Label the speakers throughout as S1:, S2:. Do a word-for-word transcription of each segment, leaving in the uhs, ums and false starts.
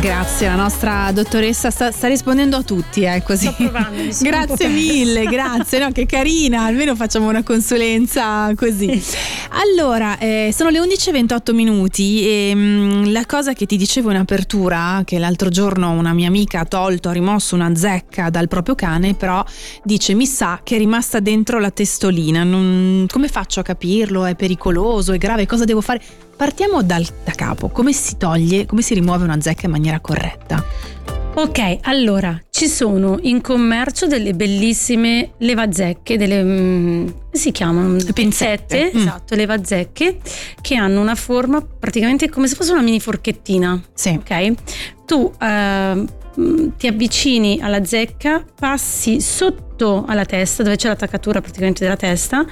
S1: Grazie, la nostra dottoressa sta, sta rispondendo a tutti, eh, così.
S2: Sto provando, mi sono
S1: Grazie mille, grazie, no, che carina, almeno facciamo una consulenza così. Allora, eh, sono le undici e ventotto minuti e mh, la cosa che ti dicevo in apertura, che l'altro giorno una mia amica ha tolto, ha rimosso una zecca dal proprio cane, però dice mi sa che è rimasta dentro la testolina, non, come faccio a capirlo? È pericoloso, è grave, cosa devo fare? Partiamo dal, da capo, come si toglie, come si rimuove una zecca in maniera corretta?
S2: Ok, allora, ci sono in commercio delle bellissime levazecche, delle, mm, come si chiamano?
S1: Le pinzette.
S2: Mm. Esatto, levazecche, che hanno una forma praticamente come se fosse una mini forchettina.
S1: Sì.
S2: Ok? Tu eh, ti avvicini alla zecca, passi sotto alla testa, dove c'è l'attaccatura praticamente della testa,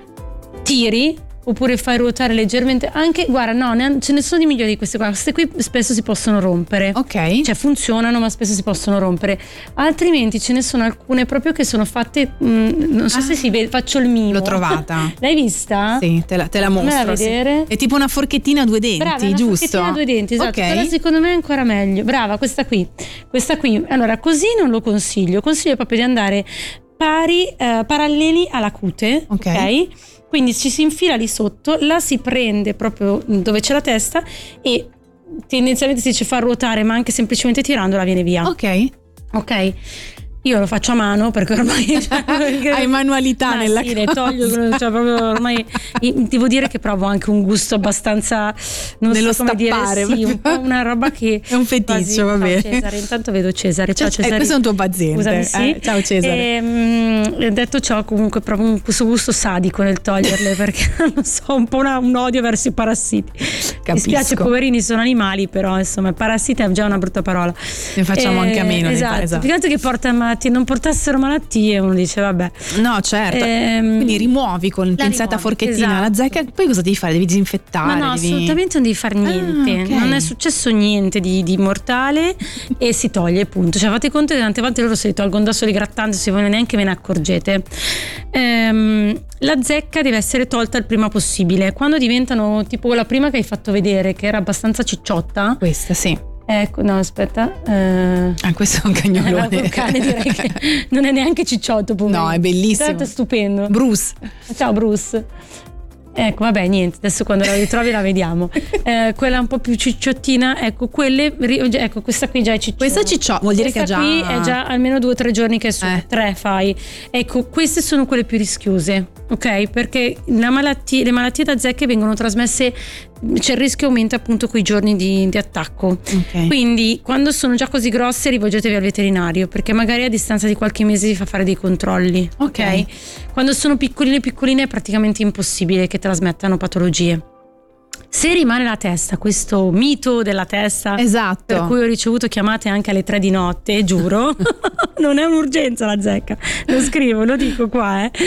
S2: tiri, oppure fai ruotare leggermente, anche, guarda, no, ne, ce ne sono di migliori di queste qua. Queste qui spesso si possono rompere.
S1: Ok.
S2: Cioè funzionano, ma spesso si possono rompere. Altrimenti ce ne sono alcune proprio che sono fatte, mh, non so ah, se si vede, faccio il mimo.
S1: L'ho trovata.
S2: L'hai vista?
S1: Sì, te la, te la mostro.
S2: a vedere.
S1: Sì. È tipo una forchettina a due denti,
S2: Brava, una
S1: giusto?
S2: forchettina a due denti, esatto.
S1: Okay.
S2: Quella secondo me è ancora meglio. Brava, questa qui. Questa qui. Allora, così non lo consiglio. Consiglio proprio di andare pari, eh, paralleli alla cute, ok? okay? Quindi ci si infila lì sotto, la si prende proprio dove c'è la testa e tendenzialmente si dice far ruotare, ma anche semplicemente tirandola viene via.
S1: Ok.
S2: Ok. Io lo faccio a mano perché ormai perché
S1: hai manualità nella
S2: sì,
S1: cosa.
S2: le toglio, cioè proprio ormai devo dire che provo anche un gusto abbastanza non
S1: nello
S2: so come
S1: stappare,
S2: dire, sì, un po' una roba che
S1: è un feticcio, va bene.
S2: Cesare, intanto vedo Cesare. Ciao Cesare.
S1: Eh, questo è un tuo paziente.
S2: Scusami, sì.
S1: eh, ciao Cesare.
S2: E, mh, detto ciò, comunque provo un, questo gusto sadico nel toglierle perché non so, un po' una, un odio verso i parassiti.
S1: Capisco.
S2: Mi spiace, poverini, sono animali, però insomma parassita è già una brutta parola.
S1: Ne facciamo
S2: e,
S1: anche a meno.
S2: Esatto, esatto. Più che altro che porta malattie, non portassero malattie, uno dice vabbè.
S1: No, certo.
S2: Ehm,
S1: Quindi rimuovi con pinzetta forchettina
S2: esatto.
S1: la zecca, poi cosa devi fare? Devi disinfettare?
S2: Ma no,
S1: devi...
S2: assolutamente non devi fare niente.
S1: Ah, okay.
S2: Non è successo niente di, di mortale e si toglie, punto. Cioè fate conto che tante volte loro se li tolgono da soli grattandosi, voi neanche ve ne accorgete. Ehm, la zecca deve essere tolta il prima possibile. Quando diventano tipo quella prima che hai fatto vedere, che era abbastanza cicciotta.
S1: Questa, sì.
S2: Ecco, no, aspetta. Eh...
S1: Ah, questo è un cagnolone.
S2: Un cane, direi che non è neanche cicciotto, poverino.
S1: No, è bellissimo.
S2: Tanto è stupendo.
S1: Bruce.
S2: Ciao Bruce. Ecco, vabbè, niente, adesso quando la ritrovi la vediamo. Eh, quella un po' più cicciottina, ecco, quelle, ecco, questa qui già è cicciotta.
S1: Questa è cicciotta, vuol dire
S2: questa
S1: che
S2: già...
S1: già...
S2: qui è già almeno due o tre giorni che è su,
S1: eh.
S2: tre fai. Ecco, queste sono quelle più rischiose, ok? Perché la malattia, le malattie da zecche vengono trasmesse, c'è il rischio aumenta appunto coi giorni di, di attacco.
S1: Okay.
S2: Quindi quando sono già così grosse rivolgetevi al veterinario, perché magari a distanza di qualche mese vi fa fare dei controlli, ok? okay? Quando sono piccoline piccoline è praticamente impossibile che trasmettano patologie. Se rimane la testa, questo mito della testa,
S1: esatto,
S2: per cui ho ricevuto chiamate anche alle tre di notte, giuro, non è un'urgenza la zecca, lo scrivo, lo dico qua, eh.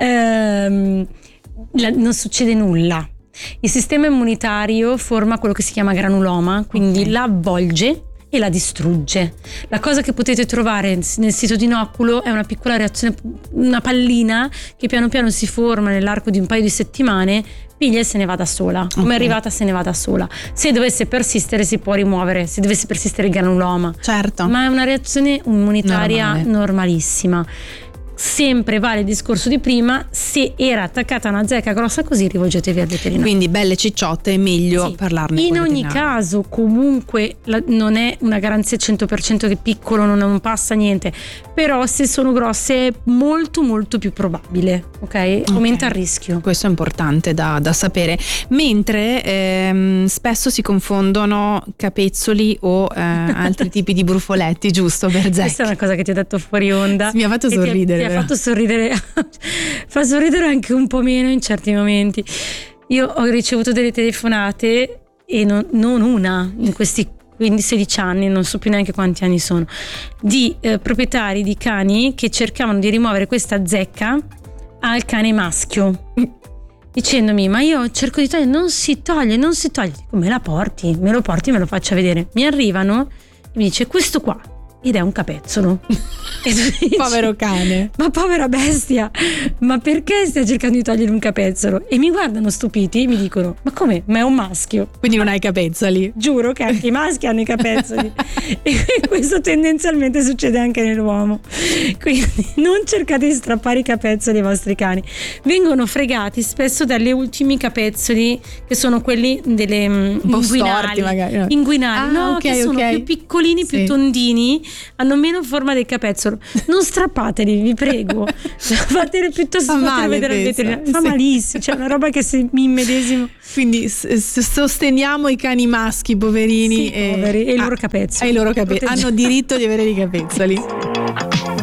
S2: Ehm, la, non succede nulla. Il sistema immunitario forma quello che si chiama granuloma, quindi okay. la avvolge e la distrugge. La cosa che potete trovare nel sito di inoculo è una piccola reazione, una pallina che piano piano si forma nell'arco di un paio di settimane, piglia e se ne va da sola. Come okay. è arrivata se ne va da sola. Se dovesse persistere si può rimuovere, se dovesse persistere il granuloma.
S1: Certo.
S2: Ma è una reazione immunitaria
S1: normale,
S2: normalissima. Sempre vale il discorso di prima, se era attaccata a una zecca grossa così rivolgetevi al veterinario.
S1: Quindi belle cicciotte è meglio sì. parlarne
S2: in
S1: con
S2: ogni caso comunque la, non è una garanzia al cento per cento che piccolo non, non passa niente, però se sono grosse è molto molto più probabile, ok? Aumenta okay. il rischio.
S1: Questo è importante da, da sapere, mentre ehm, spesso si confondono capezzoli o eh, altri tipi di brufoletti, giusto, per zecche.
S2: Questa è una cosa che ti ho detto fuori onda.
S1: Sì, mi ha fatto sorridere.
S2: Ti ha fatto sorridere, fa sorridere anche un po' meno in certi momenti. Io ho ricevuto delle telefonate e non, non una in questi quindi sedici anni, non so più neanche quanti anni sono, di eh, proprietari di cani che cercavano di rimuovere questa zecca al cane maschio, dicendomi ma io cerco di togliere, non si toglie, non si toglie. Dico, me la porti, me lo porti, me lo faccia vedere. Mi arrivano e mi dice questo qua ed è un capezzolo. E tu dici,
S1: povero cane,
S2: ma povera bestia, ma perché stai cercando di togliere un capezzolo? E mi guardano stupiti e mi dicono, ma come? Ma è un maschio.
S1: Quindi non hai capezzoli?
S2: Giuro che anche i maschi hanno i capezzoli. E questo tendenzialmente succede anche nell'uomo. Quindi non cercate di strappare i capezzoli ai vostri cani. Vengono fregati spesso dalle ultimi capezzoli, che sono quelli delle
S1: un po' storti magari, no?
S2: Inguinali,
S1: ah,
S2: no,
S1: okay,
S2: che sono
S1: okay.
S2: più piccolini, più
S1: sì.
S2: tondini, hanno meno forma del capezzolo. Non strappateli, vi prego. Fateli piuttosto fateli vedere al veterinario. Fa
S1: sì.
S2: malissimo, c'è una roba che se mi immedesimo.
S1: Quindi s- s- sosteniamo i cani maschi poverini
S2: Sì,
S1: e,
S2: poveri, e i loro
S1: ah,
S2: capezzoli.
S1: e i loro cape- hanno diritto di avere i capezzoli.